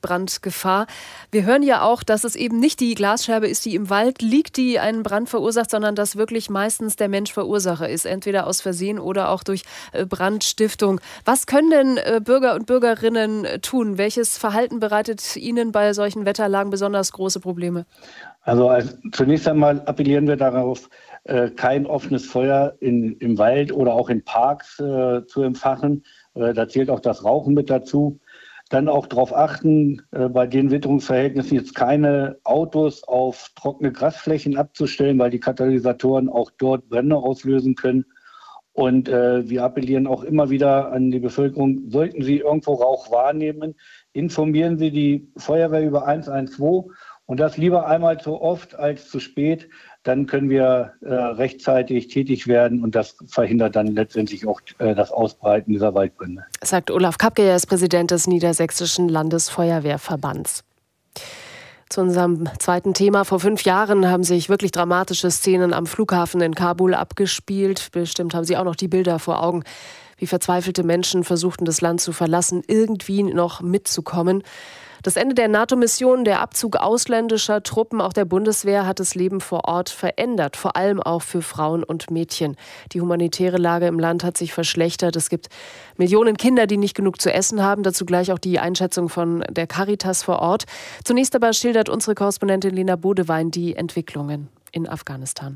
Brandgefahr. Wir hören ja auch, dass es eben nicht die Glasscherbe ist, die im Wald liegt, die einen Brand verursacht, sondern dass wirklich meistens der Mensch Verursacher ist, entweder aus Versehen oder auch durch Brandstiftung. Was können denn Bürger und Bürgerinnen tun? Welches Verhalten bereitet Ihnen bei solchen Wetterlagen besonders große Probleme? Also zunächst einmal appellieren wir darauf, kein offenes Feuer im Wald oder auch in Parks zu entfachen. Da zählt auch das Rauchen mit dazu. Dann auch darauf achten, bei den Witterungsverhältnissen jetzt keine Autos auf trockene Grasflächen abzustellen, weil die Katalysatoren auch dort Brände auslösen können. Und wir appellieren auch immer wieder an die Bevölkerung, sollten Sie irgendwo Rauch wahrnehmen, informieren Sie die Feuerwehr über 112 und das lieber einmal zu oft als zu spät. Dann können wir rechtzeitig tätig werden und das verhindert dann letztendlich auch das Ausbreiten dieser Waldbrände. Sagt Olaf Kapke, er ist Präsident des Niedersächsischen Landesfeuerwehrverbands. Zu unserem zweiten Thema. Vor 5 Jahren haben sich wirklich dramatische Szenen am Flughafen in Kabul abgespielt. Bestimmt haben Sie auch noch die Bilder vor Augen, wie verzweifelte Menschen versuchten, das Land zu verlassen, irgendwie noch mitzukommen. Das Ende der NATO-Mission, der Abzug ausländischer Truppen, auch der Bundeswehr, hat das Leben vor Ort verändert, vor allem auch für Frauen und Mädchen. Die humanitäre Lage im Land hat sich verschlechtert. Es gibt Millionen Kinder, die nicht genug zu essen haben. Dazu gleich auch die Einschätzung von der Caritas vor Ort. Zunächst aber schildert unsere Korrespondentin Lena Bodewein die Entwicklungen in Afghanistan.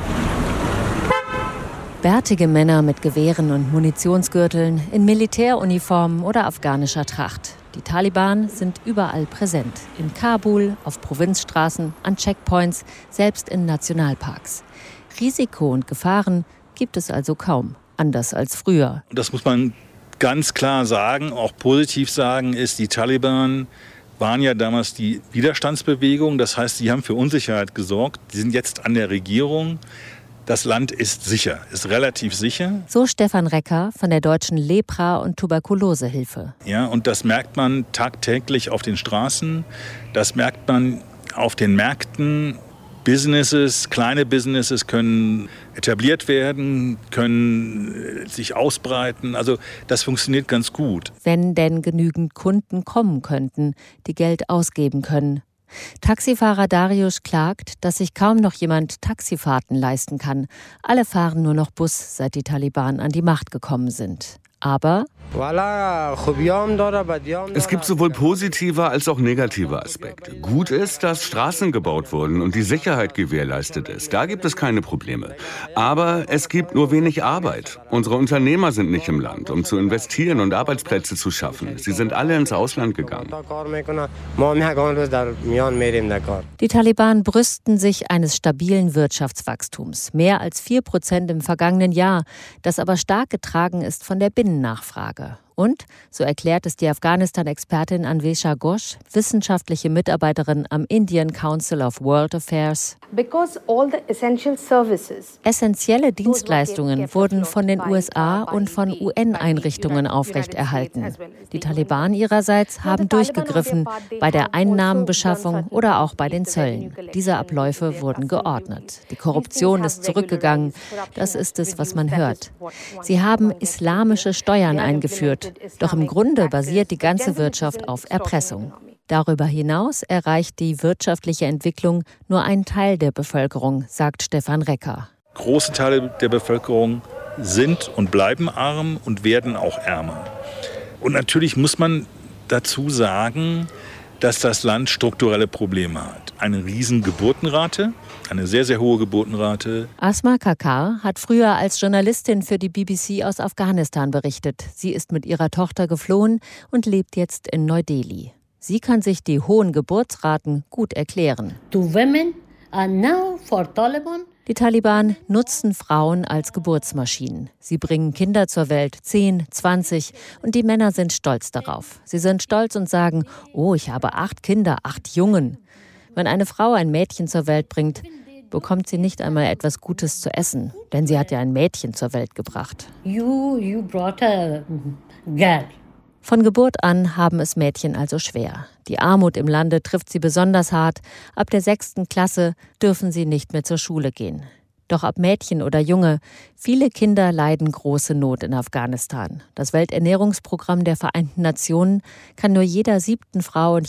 Bärtige Männer mit Gewehren und Munitionsgürteln, in Militäruniformen oder afghanischer Tracht. Die Taliban sind überall präsent. In Kabul, auf Provinzstraßen, an Checkpoints, selbst in Nationalparks. Risiko und Gefahren gibt es also kaum, anders als früher. Das muss man ganz klar sagen, auch positiv sagen, ist, die Taliban waren ja damals die Widerstandsbewegung. Das heißt, sie haben für Unsicherheit gesorgt. Die sind jetzt an der Regierung. Das Land ist sicher, ist relativ sicher. So Stefan Recker von der Deutschen Lepra- und Tuberkulosehilfe. Ja, und das merkt man tagtäglich auf den Straßen. Das merkt man auf den Märkten. Businesses, kleine Businesses können etabliert werden, können sich ausbreiten. Also das funktioniert ganz gut. Wenn denn genügend Kunden kommen könnten, die Geld ausgeben können. Taxifahrer Darius klagt, dass sich kaum noch jemand Taxifahrten leisten kann. Alle fahren nur noch Bus, seit die Taliban an die Macht gekommen sind. Aber es gibt sowohl positive als auch negative Aspekte. Gut ist, dass Straßen gebaut wurden und die Sicherheit gewährleistet ist. Da gibt es keine Probleme. Aber es gibt nur wenig Arbeit. Unsere Unternehmer sind nicht im Land, um zu investieren und Arbeitsplätze zu schaffen. Sie sind alle ins Ausland gegangen. Die Taliban brüsten sich eines stabilen Wirtschaftswachstums. Mehr als 4% im vergangenen Jahr, das aber stark getragen ist von der Binnennachfrage. Und, so erklärt es die Afghanistan-Expertin Anvesha Ghosh, wissenschaftliche Mitarbeiterin am Indian Council of World Affairs. Essentielle Dienstleistungen wurden von den USA und von UN-Einrichtungen aufrechterhalten. Die Taliban ihrerseits haben durchgegriffen bei der Einnahmenbeschaffung oder auch bei den Zöllen. Diese Abläufe wurden geordnet. Die Korruption ist zurückgegangen. Das ist es, was man hört. Sie haben islamische Steuern eingeführt. Doch im Grunde basiert die ganze Wirtschaft auf Erpressung. Darüber hinaus erreicht die wirtschaftliche Entwicklung nur einen Teil der Bevölkerung, sagt Stefan Recker. Große Teile der Bevölkerung sind und bleiben arm und werden auch ärmer. Und natürlich muss man dazu sagen, dass das Land strukturelle Probleme hat. Eine riesen Geburtenrate, eine sehr, sehr hohe Geburtenrate. Asma Kakar hat früher als Journalistin für die BBC aus Afghanistan berichtet. Sie ist mit ihrer Tochter geflohen und lebt jetzt in Neu-Delhi. Sie kann sich die hohen Geburtsraten gut erklären. Die Taliban nutzen Frauen als Geburtsmaschinen. Sie bringen Kinder zur Welt, 10, 20, und die Männer sind stolz darauf. Sie sind stolz und sagen, oh, ich habe 8 Kinder, 8 Jungen. Wenn eine Frau ein Mädchen zur Welt bringt, bekommt sie nicht einmal etwas Gutes zu essen, denn sie hat ja ein Mädchen zur Welt gebracht. You brought a girl. Von Geburt an haben es Mädchen also schwer. Die Armut im Lande trifft sie besonders hart. Ab der 6. Klasse dürfen sie nicht mehr zur Schule gehen. Doch ob Mädchen oder Junge, viele Kinder leiden große Not in Afghanistan. Das Welternährungsprogramm der Vereinten Nationen kann nur jeder 7. Frau und